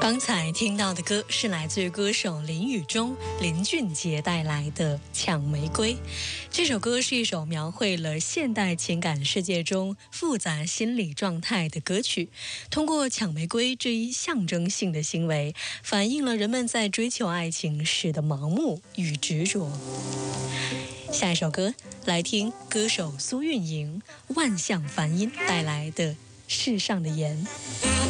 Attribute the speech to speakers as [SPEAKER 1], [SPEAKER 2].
[SPEAKER 1] 刚才听到的歌是来自于歌手林宇中、林俊杰带来的《抢玫瑰》。这首歌是一首描绘了现代情感世界中复杂心理状态的歌曲，通过抢玫瑰这一象征性的行为，反映了人们在追求爱情时的盲目与执着。下一首歌来听歌手苏运莹、万象梵音带来的《世上的盐》。